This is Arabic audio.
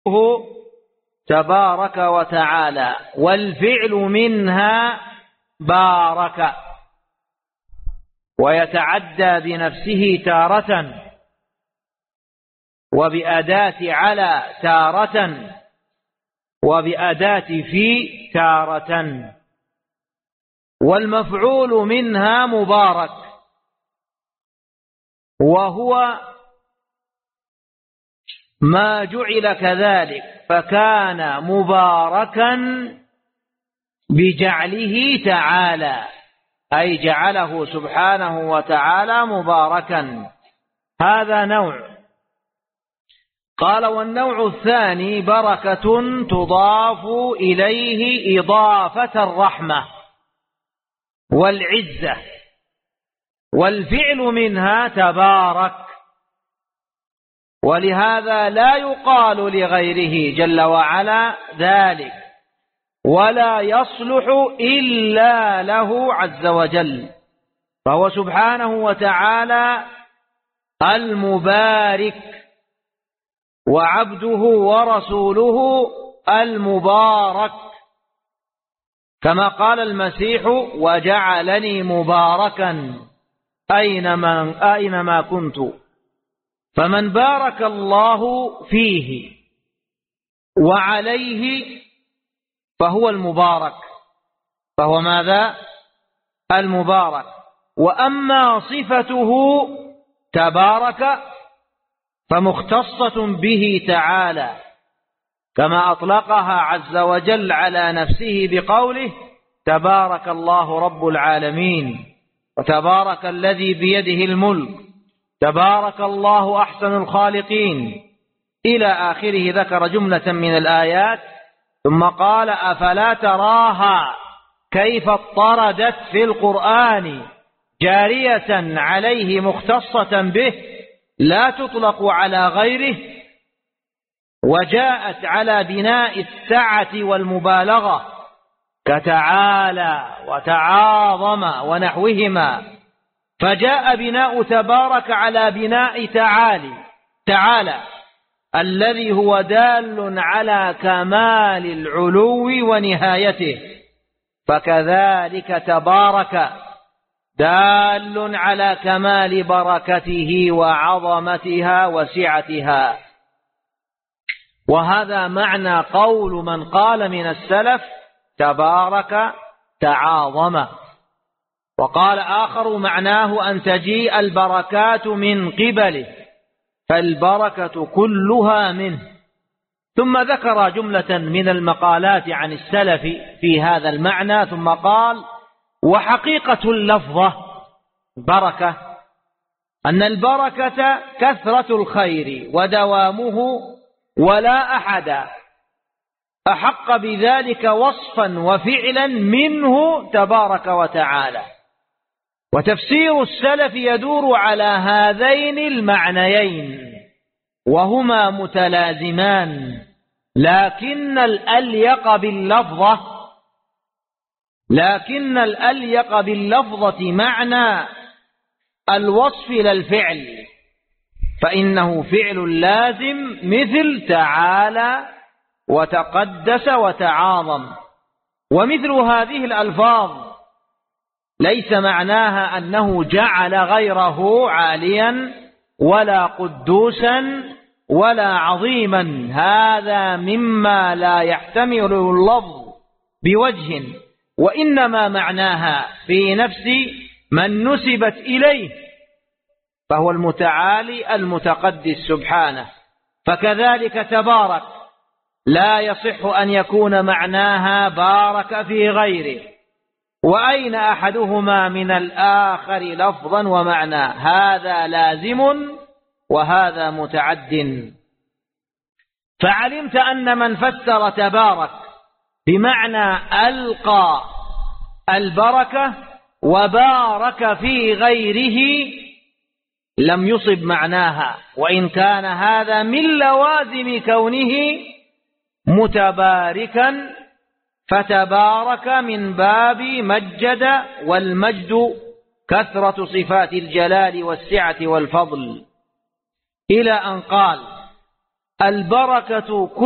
تبارك وتعالى، والفعل منها بارك، ويتعدى بنفسه تارة، وبأداة على تارة، وبأداة في تارة. والمفعول منها مبارك، وهو ما جعل كذلك، فكان مباركا بجعله تعالى، أي جعله سبحانه وتعالى مباركا. هذا نوع. قال: والنوع الثاني بركة تضاف إليه إضافة الرحمة والعزة، والفعل منها تبارك، ولهذا لا يقال لغيره جل وعلا ذلك، ولا يصلح إلا له عز وجل، فهو سبحانه وتعالى المبارك، وعبده ورسوله المبارك، كما قال المسيح: وجعلني مباركا أينما كنت. فمن بارك الله فيه وعليه فهو المبارك، فهو ماذا؟ المبارك. وأما صفته تبارك فمختصة به تعالى، كما أطلقها عز وجل على نفسه بقوله: تبارك الله رب العالمين، وتبارك الذي بيده الملك، تبارك الله أحسن الخالقين، إلى آخره. ذكر جملة من الآيات، ثم قال: أفلا تراها كيف اضطردت في القرآن جارية عليه مختصة به، لا تطلق على غيره، وجاءت على بناء السعة والمبالغة كتعالى وتعاظم ونحوهما، فجاء بناء تبارك على بناء تعالى الذي هو دال على كمال العلو ونهايته، فكذلك تبارك دال على كمال بركته وعظمتها وسعتها. وهذا معنى قول من قال من السلف: تبارك تعاظم. وقال آخر: معناه أن تجيء البركات من قبله، فالبركة كلها منه. ثم ذكر جملة من المقالات عن السلف في هذا المعنى، ثم قال: وحقيقة اللفظة بركة أن البركة كثرة الخير ودوامه، ولا أحد أحق بذلك وصفا وفعلا منه تبارك وتعالى. وتفسير السلف يدور على هذين المعنيين، وهما متلازمان، لكن الأليق باللفظة معنى الوصف لا الفعل، فإنه فعل لازم، مثل تعالى وتقدس وتعاظم. ومثل هذه الألفاظ ليس معناها أنه جعل غيره عاليا ولا قدوسا ولا عظيما، هذا مما لا يحتمل اللفظ بوجه، وإنما معناها في نفس من نسبت إليه، فهو المتعالي المتقدس سبحانه. فكذلك تبارك لا يصح أن يكون معناها بارك في غيره، وأين أحدهما من الآخر لفظا ومعنى، هذا لازم وهذا متعد. فعلمت أن من فسر تبارك بمعنى ألقى البركة وبارك في غيره لم يصب معناها، وإن كان هذا من لوازم كونه متباركا، فتبارك من باب مجد، والمجد كثرة صفات الجلال والسعة والفضل، إلى أن قال: البركة